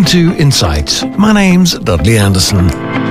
Welcome to Insight. My name's Dudley Anderson.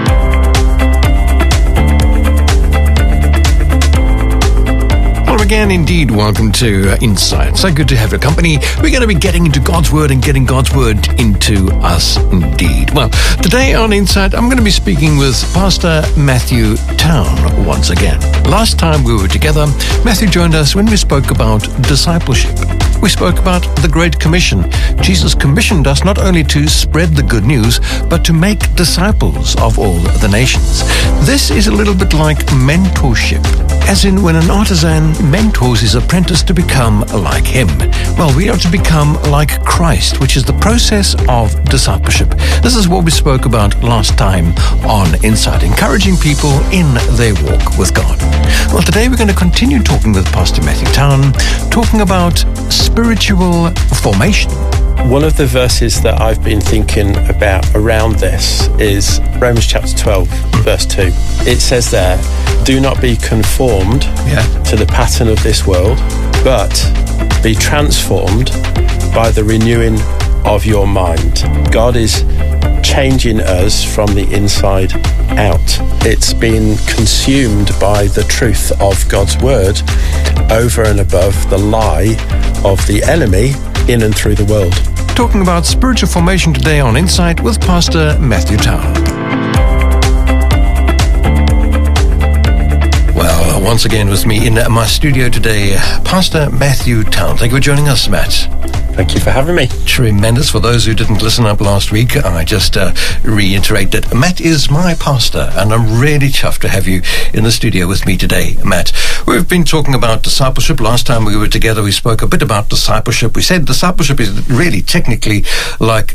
Well, again, indeed, welcome to Insight. So good to have your company. We're going to be getting into God's Word and getting God's Word into us indeed. Well, today on Insight, I'm going to be speaking with Pastor Matthew Town once again. Last time we were together, Matthew joined us when we spoke about discipleship. We spoke about the Great Commission. Jesus commissioned us not only to spread the good news, but to make disciples of all the nations. This is a little bit like mentorship, as in when an artisan mentors his apprentice to become like him. Well, we are to become like Christ, which is the process of discipleship. This is what we spoke about last time on Insight, encouraging people in their walk with God. Well, today we're going to continue talking with Pastor Matthew Town, talking about spiritual formation. One of the verses that I've been thinking about around this is Romans chapter 12, verse 2. It says there, do not be conformed to the pattern of this world, but be transformed by the renewing of your mind. God is changing us from the inside out. It's been consumed by the truth of God's word over and above the lie of the enemy in and through the world. Talking about spiritual formation today on Insight with Pastor Matthew Town. Well, once again with me in my studio today, Pastor Matthew Town. Thank you for joining us, Matt. Thank you for having me. Tremendous. For those who didn't listen up last week, I just reiterate that Matt is my pastor, and I'm really chuffed to have you in the studio with me today, Matt. We've been talking about discipleship. Last time we were together, we spoke a bit about discipleship. We said discipleship is really technically like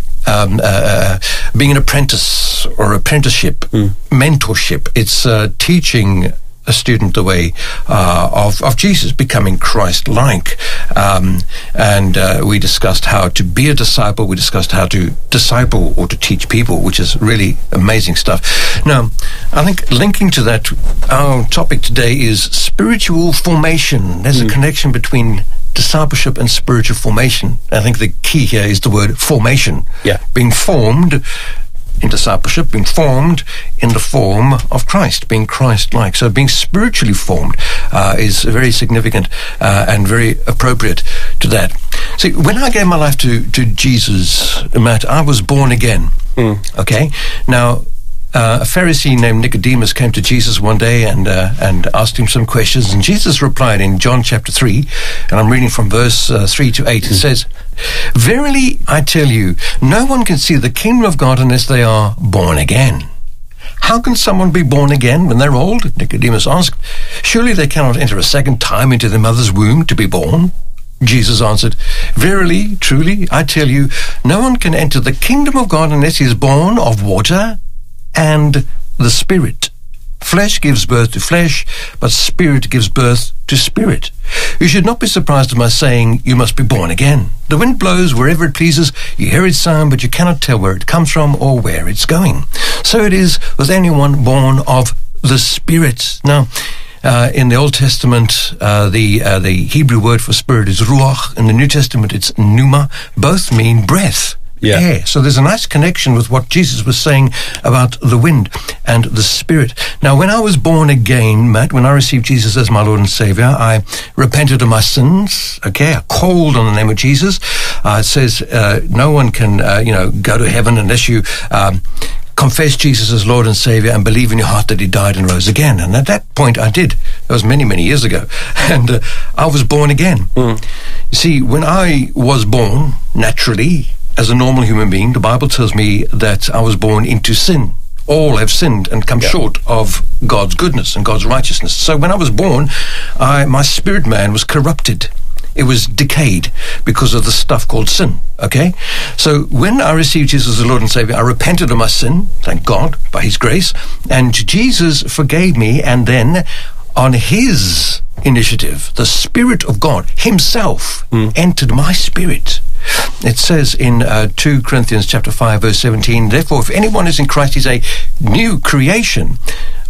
being an apprentice or apprenticeship, mentorship. It's teaching a student the way of Jesus, becoming Christ-like. And we discussed how to be a disciple. We discussed how to disciple or to teach people, which is really amazing stuff. Now, I think linking to that, our topic today is spiritual formation. There's a connection between discipleship and spiritual formation. I think the key here is the word formation. Yeah. Being formed in discipleship, being formed in the form of Christ, being Christ-like. So being spiritually formed is very significant and very appropriate to that. See, when I gave my life to Jesus, Matt, I was born again. Okay? Now, a Pharisee named Nicodemus came to Jesus one day and asked him some questions, and Jesus replied in John chapter 3, and I'm reading from verse 3 to 8. It says, "Verily I tell you, no one can see the kingdom of God unless they are born again." "How can someone be born again when they're old?" Nicodemus asked. "Surely they cannot enter a second time into their mother's womb to be born." Jesus answered, "Verily, truly, I tell you, no one can enter the kingdom of God unless he is born of water and the Spirit. Flesh gives birth to flesh, but Spirit gives birth to spirit. You should not be surprised at my saying, you must be born again. The wind blows wherever it pleases. You hear its sound, but you cannot tell where it comes from or where it's going. So it is with anyone born of the Spirit." Now, in the Old Testament, the Hebrew word for spirit is ruach. In the New Testament, it's pneuma. Both mean breath. Yeah. So there's a nice connection with what Jesus was saying about the wind and the Spirit. Now, when I was born again, Matt, when I received Jesus as my Lord and Savior, I repented of my sins. Okay, I called on the name of Jesus. It says no one can, go to heaven unless you confess Jesus as Lord and Savior and believe in your heart that he died and rose again. And at that point I did. That was many, many years ago. And I was born again. You see, when I was born, naturally, as a normal human being, the Bible tells me that I was born into sin. All have sinned and come short of God's goodness and God's righteousness. So when I was born, my spirit man was corrupted. It was decayed because of the stuff called sin, okay? So when I received Jesus as Lord and Savior, I repented of my sin, thank God, by his grace, and Jesus forgave me, and then on his initiative, the Spirit of God himself entered my spirit. It says in 2 Corinthians chapter 5, verse 17, "Therefore, if anyone is in Christ, he's a new creation.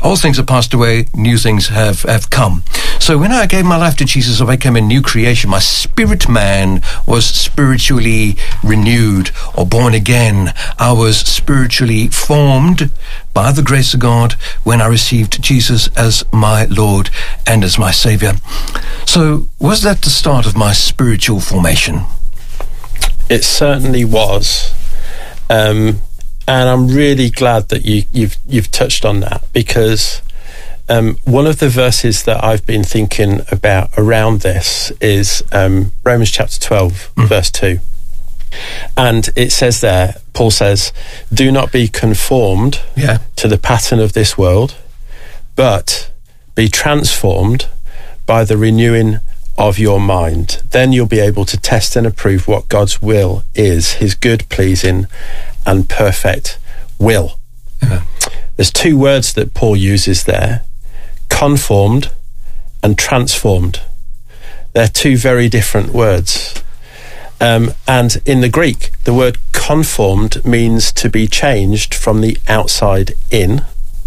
Old things have passed away, new things have come. So when I gave my life to Jesus, I became a new creation. My spirit man was spiritually renewed or born again. I was spiritually formed by the grace of God when I received Jesus as my Lord and as my Savior. So was that the start of my spiritual formation? It certainly was. And I'm really glad that you've touched on that, because one of the verses that I've been thinking about around this is Romans chapter 12, verse 2. And it says there, Paul says, do not be conformed to the pattern of this world, but be transformed by the renewing of your mind. Then you'll be able to test and approve what God's will is, his good, pleasing, and perfect will. There's two words that Paul uses there, conformed and transformed. They're two very different words. And in the Greek, the word conformed means to be changed from the outside in.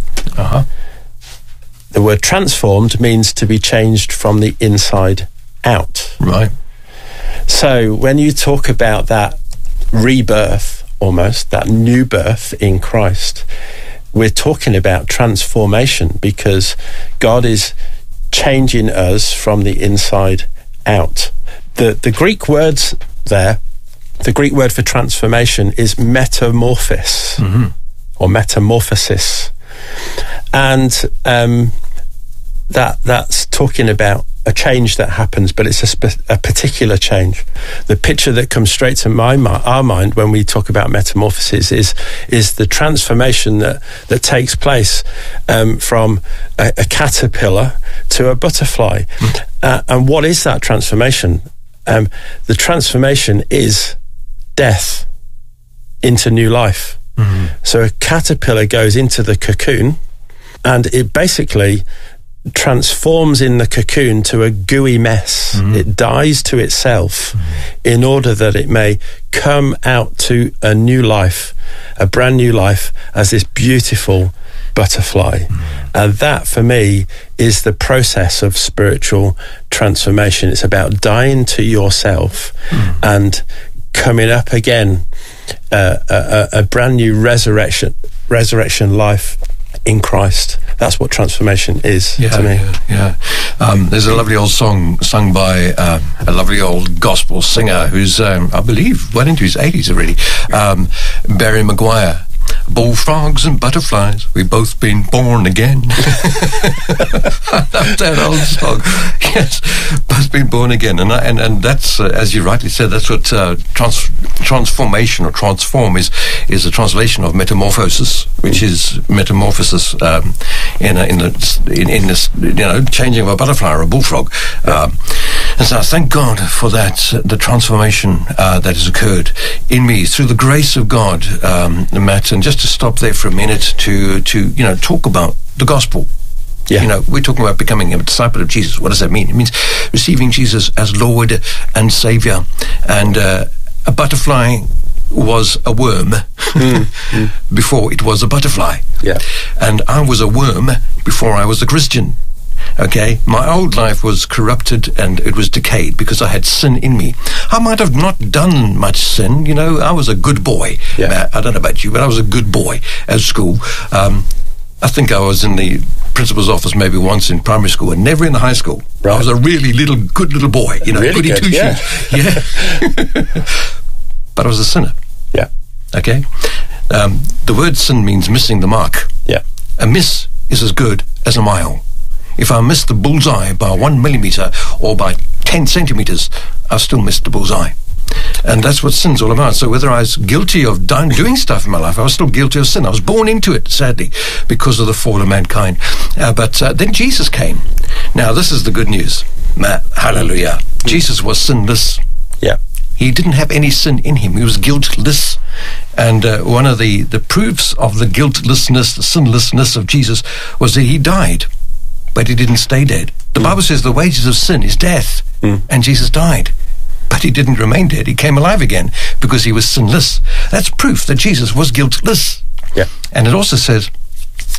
The word transformed means to be changed from the inside out. Right. So when you talk about that rebirth, almost, that new birth in Christ, we're talking about transformation, because God is changing us from the inside out. The Greek words there, the Greek word for transformation is metamorphosis, or metamorphosis. And that's talking about a change that happens, but it's a particular change. The picture that comes straight to our mind when we talk about metamorphosis is the transformation that takes place from a caterpillar to a butterfly. And what is that transformation? The transformation is death into new life. So a caterpillar goes into the cocoon, and it basically transforms in the cocoon to a gooey mess. It dies to itself in order that it may come out to a new life, a brand new life, as this beautiful butterfly. And that, for me, is the process of spiritual transformation. It's about dying to yourself and coming up again, a brand new resurrection life in Christ. That's what transformation is to me. There's a lovely old song sung by a lovely old gospel singer who's, I believe, well into his 80s already, Barry Maguire. Bullfrogs and butterflies, we've both been born again. I love that old song. Yes, both been born again. And that's, as you rightly said, that's what transformation or transform is a translation of metamorphosis, which is metamorphosis in this, changing of a butterfly or a bullfrog. And so I thank God for that, the transformation that has occurred in me through the grace of God, Matt. And just to stop there for a minute to talk about the gospel. We're talking about becoming a disciple of Jesus. What does that mean? It means receiving Jesus as Lord and Savior. And a butterfly was a worm before it was a butterfly. And I was a worm before I was a Christian. Okay, my old life was corrupted and it was decayed because I had sin in me. I might have not done much sin, I was a good boy. I don't know about you, but I was a good boy at school. I think I was in the principal's office maybe once in primary school and never in the high school. Right. I was a really good little boy, really goody good, two-shoes. But I was a sinner. Okay? The word sin means missing the mark. A miss is as good as a mile. If I miss the bullseye by 1 millimeter or by 10 centimeters, I've still missed the bullseye. And that's what sin's all about. So whether I was guilty of doing stuff in my life, I was still guilty of sin. I was born into it, sadly, because of the fall of mankind. But then Jesus came. Now, this is the good news. Hallelujah. Jesus was sinless. He didn't have any sin in him. He was guiltless. And one of the proofs of the guiltlessness, the sinlessness of Jesus was that he died. But he didn't stay dead. The Bible says the wages of sin is death. And Jesus died. But he didn't remain dead. He came alive again because he was sinless. That's proof that Jesus was guiltless. And it also says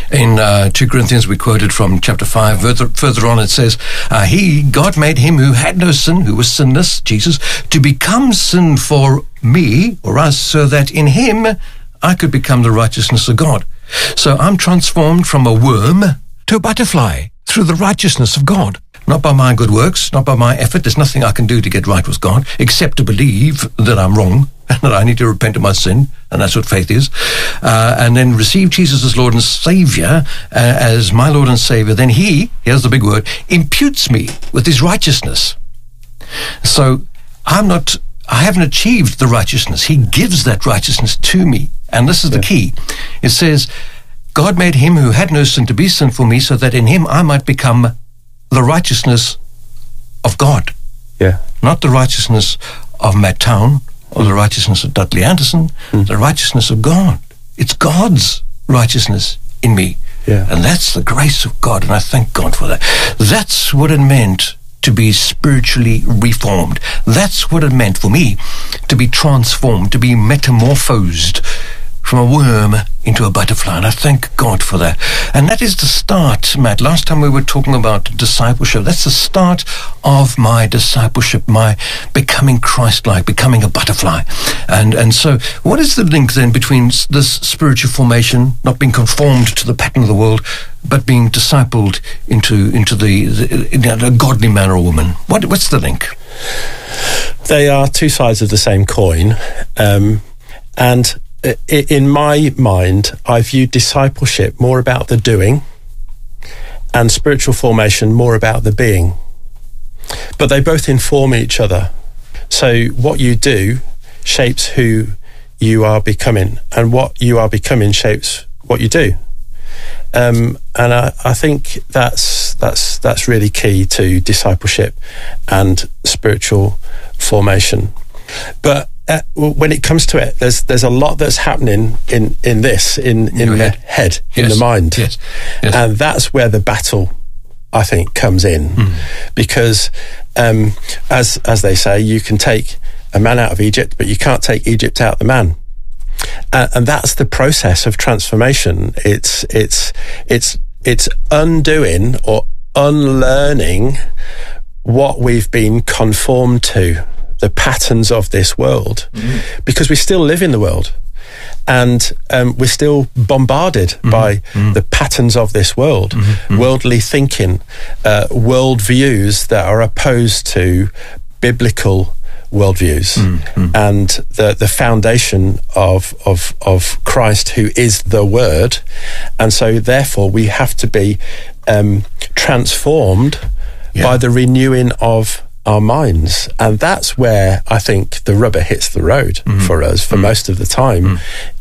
In 2 Corinthians, we quoted from chapter 5. Further on, it says, God made him who had no sin, who was sinless, Jesus, to become sin for me, or us, so that in him I could become the righteousness of God. So I'm transformed from a worm to a butterfly through the righteousness of God. Not by my good works, not by my effort. There's nothing I can do to get right with God, except to believe that I'm wrong and that I need to repent of my sin, and that's what faith is. And then receive Jesus as Lord and Savior, as my Lord and Savior. Then he, here's the big word, imputes me with his righteousness. So I haven't achieved the righteousness. He gives that righteousness to me. And this is the key. It says, God made him who had no sin to be sin for me, so that in him I might become the righteousness of God. Yeah. Not the righteousness of Matt Town or the righteousness of Dudley Anderson, the righteousness of God. It's God's righteousness in me. Yeah. And that's the grace of God, and I thank God for that. That's what it meant to be spiritually reformed. That's what it meant for me to be transformed, to be metamorphosed from a worm into a butterfly, and I thank God for that. And that is the start, Matt. Last time we were talking about discipleship. That's the start of my discipleship, my becoming Christ-like, becoming a butterfly. And so what is the link then between this spiritual formation, not being conformed to the pattern of the world, but being discipled into the godly man or woman? What's the link? They are two sides of the same coin, and in my mind, I view discipleship more about the doing and spiritual formation more about the being. But they both inform each other. So what you do shapes who you are becoming, and what you are becoming shapes what you do. And I think that's really key to discipleship and spiritual formation. But when it comes to it, there's a lot that's happening in the head, in the mind, yes. And that's where the battle, I think, comes in, because as they say, you can take a man out of Egypt, but you can't take Egypt out of the man, and that's the process of transformation. It's undoing or unlearning what we've been conformed to, the patterns of this world, because we still live in the world, and we're still bombarded by the patterns of this world, worldly thinking, world views that are opposed to biblical worldviews, and the foundation of Christ, who is the Word. And so therefore we have to be transformed by the renewing of our minds, and that's where I think the rubber hits the road for us. For most of the time,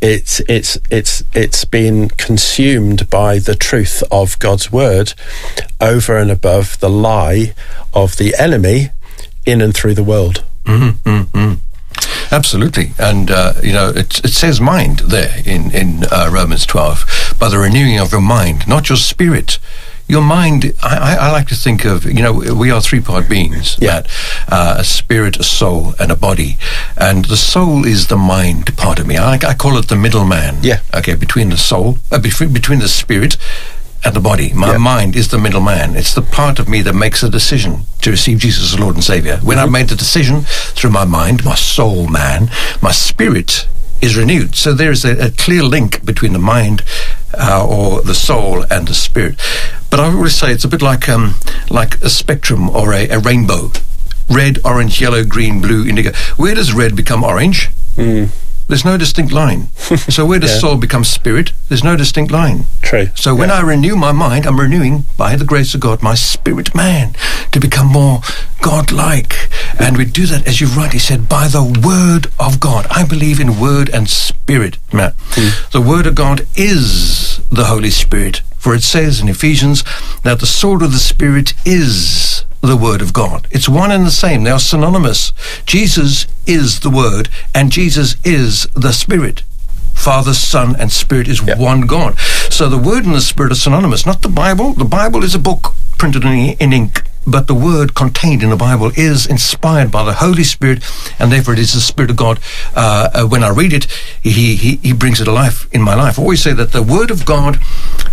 it's been consumed by the truth of God's Word over and above the lie of the enemy in and through the world. Absolutely. And it says mind there in Romans 12, by the renewing of your mind, not your spirit. Your mind, I like to think of, we are three-part beings, a spirit, a soul, and a body. And the soul is the mind part of me. I call it the middleman. Okay, between the soul, between the spirit and the body. My mind is the middleman. It's the part of me that makes a decision to receive Jesus as Lord and Savior. When I've made the decision through my mind, my soul man, my spirit is renewed. So there is a clear link between the mind or the soul and the spirit. But I always say it's a bit like a spectrum or a rainbow. Red, orange, yellow, green, blue, indigo. Where does red become orange? There's no distinct line. So where does soul become spirit? There's no distinct line. True. So when I renew my mind, I'm renewing, by the grace of God, my spirit man to become more God-like. And we do that, as you've rightly said, by the Word of God. I believe in Word and Spirit, Matt. The Word of God is the Holy Spirit. For it says in Ephesians that the sword of the Spirit is the Word of God. It's one and the same. They are synonymous. Jesus is the Word, and Jesus is the Spirit. Father, Son, and Spirit is one God. So the Word and the Spirit are synonymous. Not the Bible. The Bible is a book printed in ink, but the Word contained in the Bible is inspired by the Holy Spirit, and therefore it is the Spirit of God. When I read it, He brings it alive in my life. I always say that the Word of God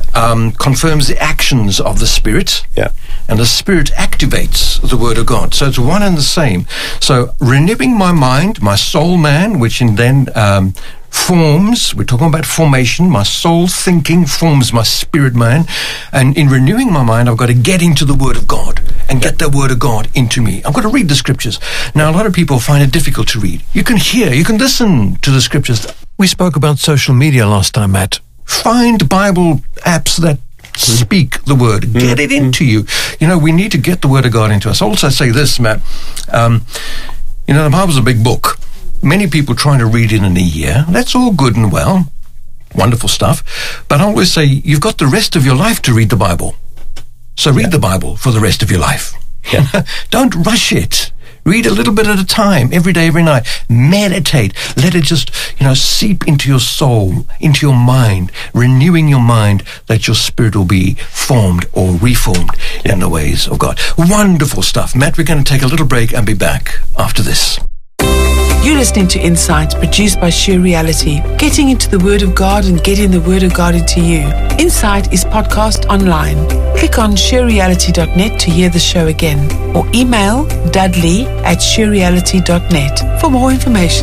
confirms the actions of the Spirit. Yeah. And the Spirit activates the Word of God. So it's one and the same. So renewing my mind, my soul man, which then forms, we're talking about formation, my soul thinking forms my spirit man. And in renewing my mind, I've got to get into the Word of God and get the Word of God into me. I've got to read the Scriptures. Now, a lot of people find it difficult to read. You can hear, you can listen to the Scriptures. We spoke about social media last time, Matt. Find Bible apps that speak the Word. Get it into you. You know, we need to get the Word of God into us. I'll also say this, Matt. You know, the Bible's a big book. Many people trying to read it in a year. That's all good and well. Wonderful stuff. But I always say, you've got the rest of your life to read the Bible. So read the Bible for the rest of your life. Yeah. Don't rush it. Read a little bit at a time, every day, every night. Meditate. Let it just, seep into your soul, into your mind, renewing your mind, that your spirit will be formed or reformed in the ways of God. Wonderful stuff. Matt, we're going to take a little break and be back after this. You're listening to Insight, produced by Sure Reality, getting into the Word of God and getting the Word of God into you. Insight is podcast online. Click on surereality.net to hear the show again, or email dudley@surereality.net for more information.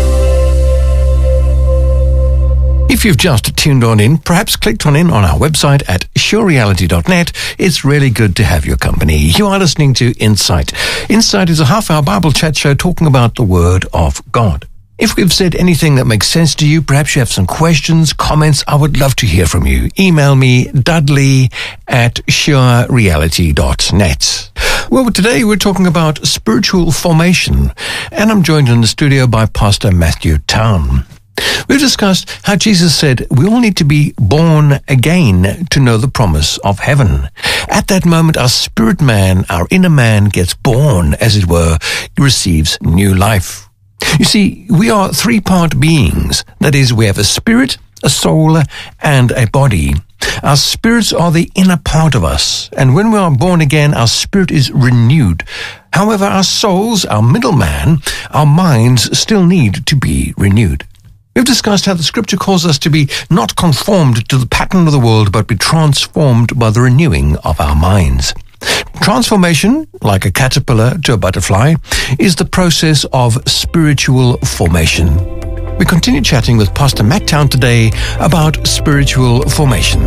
If you've just tuned on in, perhaps clicked on in on our website at surereality.net, it's really good to have your company. You are listening to Insight. Insight is a half-hour Bible chat show talking about the Word of God. If we've said anything that makes sense to you, perhaps you have some questions, comments, I would love to hear from you. Email me, dudley@surereality.net. Well, today we're talking about spiritual formation, and I'm joined in the studio by Pastor Matthew Town. We've discussed how Jesus said we all need to be born again to know the promise of heaven. At that moment, our spirit man, our inner man, gets born, as it were, receives new life. You see, we are three-part beings. That is, we have a spirit, a soul, and a body. Our spirits are the inner part of us, and when we are born again, our spirit is renewed. However, our souls, our middle man, our minds still need to be renewed. We've discussed how the Scripture calls us to be not conformed to the pattern of the world, but be transformed by the renewing of our minds. Transformation, like a caterpillar to a butterfly, is the process of spiritual formation. We continue chatting with Pastor Matt Town today about spiritual formation.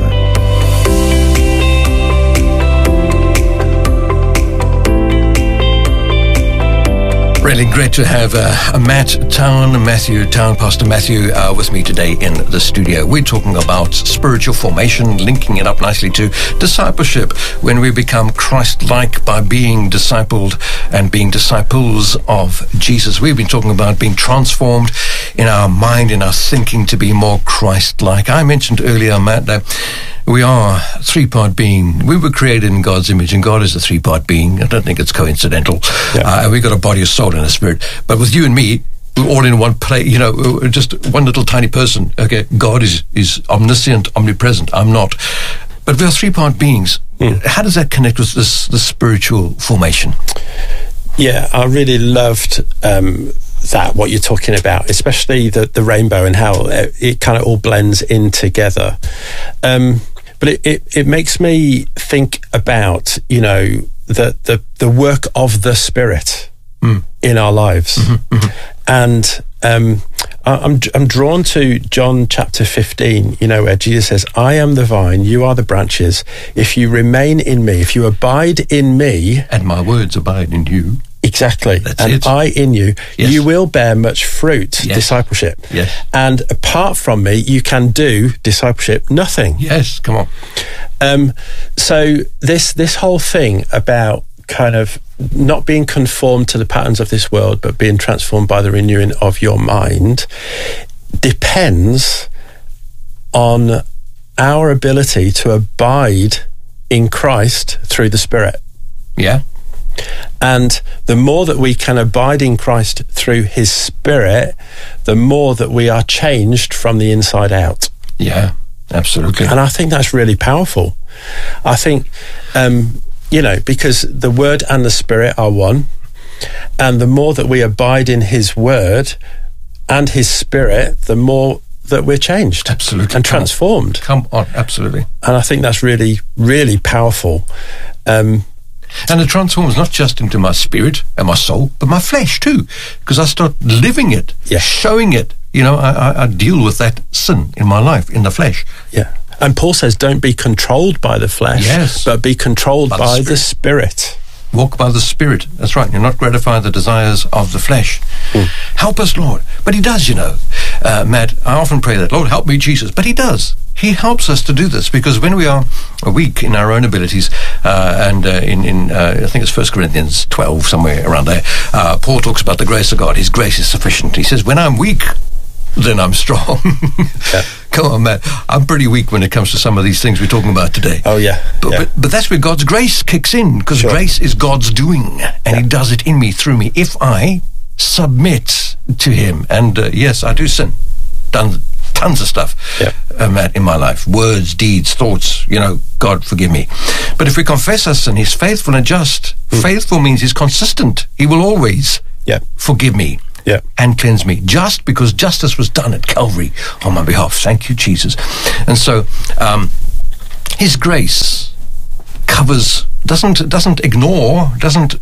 Really great to have Matthew Town, Pastor Matthew, with me today in the studio. We're talking about spiritual formation, linking it up nicely to discipleship, when we become Christ-like by being discipled and being disciples of Jesus. We've been talking about being transformed in our mind, in our thinking, to be more Christ-like. I mentioned earlier, Matt, that we are a three-part being. We were created in God's image, and God is a three-part being. I don't think it's coincidental. Yeah. And we've got a body, a soul, and a spirit. But with you and me, we're all in one place, just one little tiny person. Okay, God is omniscient, omnipresent. I'm not. But we are three-part beings. How does that connect with the spiritual formation? Yeah, I really loved what you're talking about, especially the rainbow and how it kind of all blends in together. But it makes me think about, the work of the Spirit in our lives. And I'm drawn to John chapter 15, where Jesus says, I am the vine, you are the branches. If you remain in me, if you abide in me, and my words abide in you. Exactly. And I in you, you will bear much fruit, discipleship. Yes. And apart from me, you can do discipleship nothing. Yes, come on. So this whole thing about kind of not being conformed to the patterns of this world, but being transformed by the renewing of your mind, depends on our ability to abide in Christ through the Spirit. Yeah. And the more that we can abide in Christ through His Spirit, the more that we are changed from the inside out. Yeah, absolutely. And I think that's really powerful. I think, because the Word and the Spirit are one, and the more that we abide in His Word and His Spirit, the more that we're changed. Absolutely. And transformed. Come on, absolutely. And I think that's really, really powerful. And it transforms not just into my spirit and my soul, but my flesh too, because I start living it, showing it. You know, I deal with that sin in my life, in the flesh. Yeah. And Paul says, don't be controlled by the flesh, but be controlled by the Spirit. Walk by the Spirit. That's right. You're not gratifying the desires of the flesh. Help us, Lord. But he does, you know. Matt, I often pray that, Lord, help me, Jesus. But he does. He helps us to do this, because when we are weak in our own abilities, and in I think it's 1 Corinthians 12, somewhere around there, Paul talks about the grace of God. His grace is sufficient. He says, when I'm weak, then I'm strong. Come on, Matt. I'm pretty weak when it comes to some of these things we're talking about today. Oh, yeah. But that's where God's grace kicks in, because grace is God's doing, and he does it in me, through me, if I submit to him. And yes, I do sin. Done tons of stuff, Matt, in my life. Words, deeds, thoughts, you know, God forgive me. But if we confess our sin, he's faithful and just. Faithful means he's consistent. He will always forgive me. And cleanse me, just because justice was done at Calvary on my behalf. Thank you, Jesus. And so his grace covers, doesn't ignore, doesn't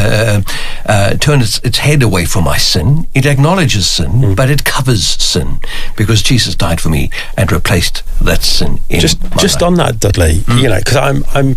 turn its head away from my sin. It acknowledges sin, but it covers sin, because Jesus died for me and replaced that sin in just life. On that, Dudley, you know, because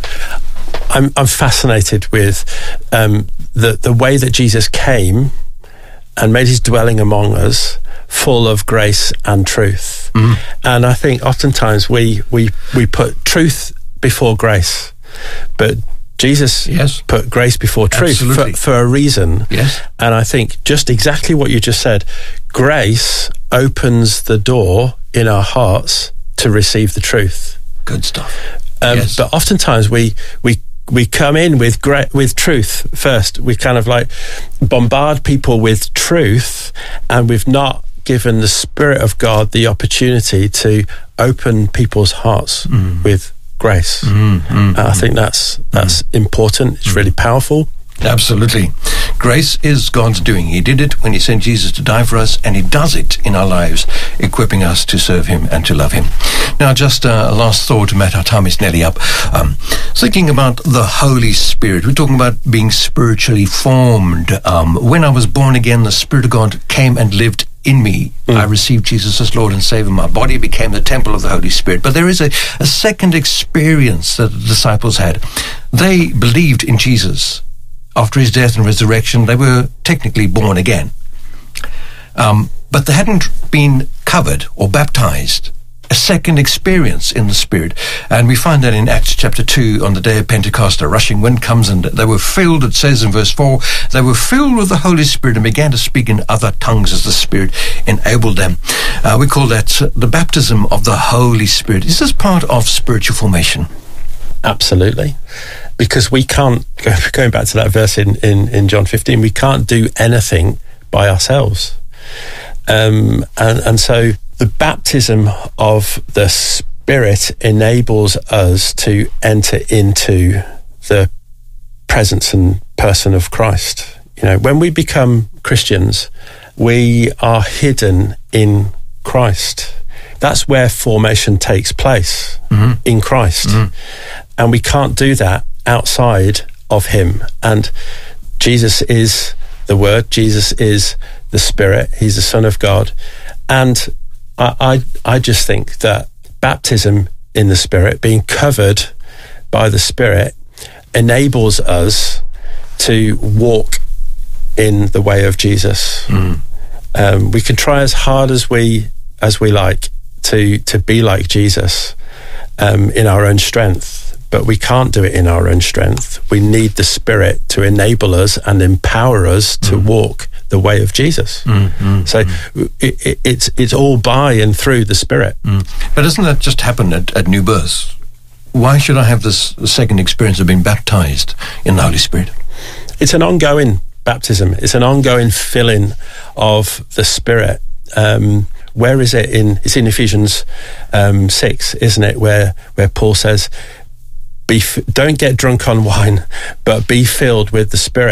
I'm fascinated with the way that Jesus came and made his dwelling among us full of grace and truth. And I think oftentimes we put truth before grace, but Jesus put grace before truth for a reason. And I think just exactly what you just said, grace opens the door in our hearts to receive the truth. Good stuff. But oftentimes we come in with truth first. We kind of like bombard people with truth, and we've not given the Spirit of God the opportunity to open people's hearts with grace. I think that's important. It's really powerful. Absolutely. Grace is God's doing. He did it when he sent Jesus to die for us, and he does it in our lives, equipping us to serve him and to love him. Now, just a last thought, Matt, our time is nearly up. Thinking about the Holy Spirit, we're talking about being spiritually formed. When I was born again, the Spirit of God came and lived in me. I received Jesus as Lord and Savior. My body became the temple of the Holy Spirit. But there is a second experience that the disciples had. They believed in Jesus. After his death and resurrection, they were technically born again. But they hadn't been covered or baptized. A second experience in the Spirit. And we find that in Acts chapter 2, on the day of Pentecost, a rushing wind comes, and they were filled, it says in verse 4, they were filled with the Holy Spirit and began to speak in other tongues as the Spirit enabled them. We call that the baptism of the Holy Spirit. Is this part of spiritual formation? Absolutely. Because we can't, going back to that verse in John 15, we can't do anything by ourselves. And so the baptism of the Spirit enables us to enter into the presence and person of Christ. You know, when we become Christians, we are hidden in Christ. That's where formation takes place, in Christ. And we can't do that outside of him. And Jesus is the Word. Jesus is the Spirit. He's the Son of God. And I just think that baptism in the Spirit, being covered by the Spirit, enables us to walk in the way of Jesus. We can try as hard as we like to be like Jesus in our own strength, but we can't do it in our own strength. We need the Spirit to enable us and empower us to walk the way of Jesus. So it's all by and through the Spirit. But doesn't that just happen at new birth? Why should I have this second experience of being baptized in the Holy Spirit? It's an ongoing baptism. It's an ongoing filling of the Spirit. Where is it it's in Ephesians 6, isn't it, where Paul says, don't get drunk on wine, but be filled with the Spirit.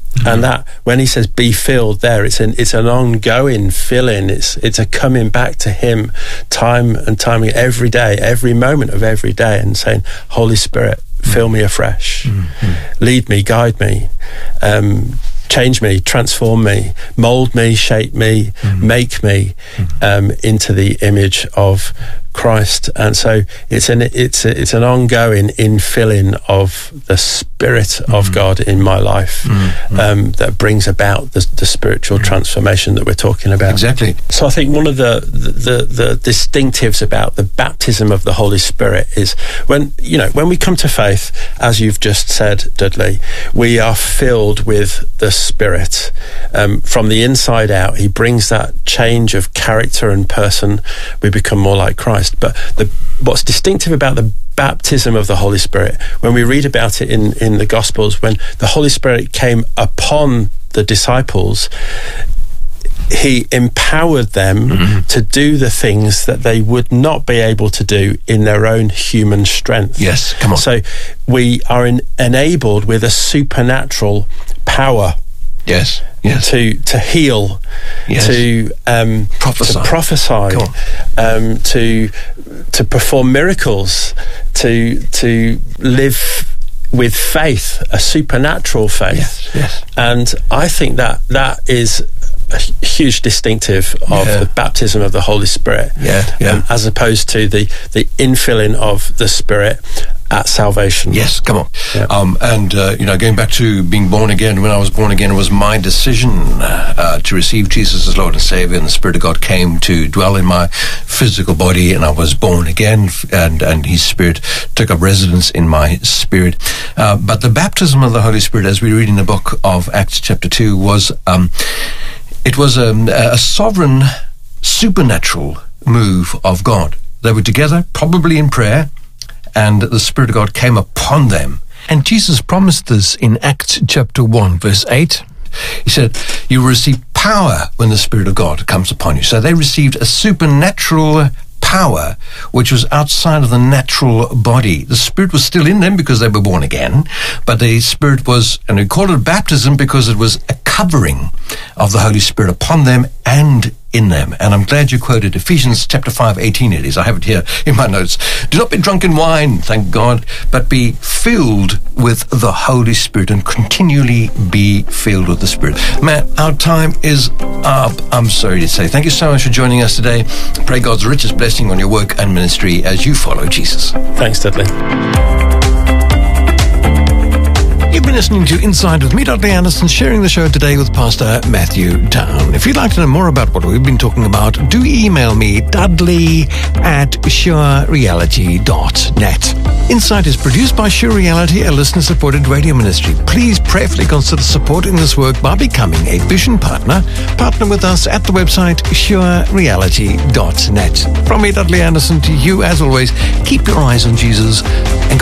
And that when he says be filled there, it's an ongoing filling. It's a coming back to him time and time again, every day, every moment of every day, and saying, Holy Spirit, fill me afresh, lead me, guide me, change me, transform me, mold me, shape me, make me into the image of Christ. And so it's an ongoing infilling of the Spirit of God in my life that brings about the spiritual transformation that we're talking about. Exactly. So I think one of the distinctives about the baptism of the Holy Spirit is when we come to faith, as you've just said, Dudley, we are filled with the Spirit from the inside out. He brings that change of character and person. We become more like Christ. But what's distinctive about the baptism of the Holy Spirit, when we read about it in the Gospels, when the Holy Spirit came upon the disciples, he empowered them to do the things that they would not be able to do in their own human strength. Yes, come on. So we are enabled with a supernatural power. Yes. To heal, to prophesy, to perform miracles, to live with faith, a supernatural faith. Yes. And I think that is a huge distinctive of the baptism of the Holy Spirit, as opposed to the infilling of the Spirit at salvation. Yes, come on. And going back to being born again, when I was born again, it was my decision to receive Jesus as Lord and Savior, and the Spirit of God came to dwell in my physical body, and I was born again, and His Spirit took up residence in my spirit. But the baptism of the Holy Spirit, as we read in the book of Acts chapter 2, was a sovereign, supernatural move of God. They were together, probably in prayer, and the Spirit of God came upon them. And Jesus promised this in Acts chapter 1, verse 8. He said, you will receive power when the Spirit of God comes upon you. So they received a supernatural power which was outside of the natural body. The Spirit was still in them because they were born again, but the Spirit was, and we call it baptism because it was a covering of the Holy Spirit upon them and in them. And I'm glad you quoted Ephesians chapter 5:18 it is. I have it here in my notes. Do not be drunk in wine, thank God, but be filled with the Holy Spirit, and continually be filled with the Spirit. Matt, our time is up. I'm sorry to say. Thank you so much for joining us today. Pray God's richest blessing on your work and ministry as you follow Jesus. Thanks, Dudley. You've been listening to Inside with me, Dudley Anderson, sharing the show today with Pastor Matthew Down. If you'd like to know more about what we've been talking about, do email me, dudley@surereality.net. Insight is produced by Sure Reality, a listener-supported radio ministry. Please prayerfully consider supporting this work by becoming a vision partner. Partner with us at the website surereality.net. From me, Dudley Anderson, to you, as always, keep your eyes on Jesus and